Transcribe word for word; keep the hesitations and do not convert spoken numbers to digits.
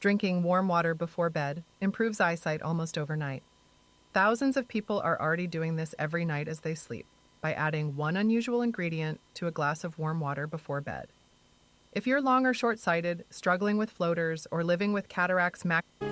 Drinking warm water before bed improves eyesight almost overnight. Thousands of people are already doing this every night as they sleep by adding one unusual ingredient to a glass of warm water before bed. If you're long or short-sighted, struggling with floaters, or living with cataracts, mac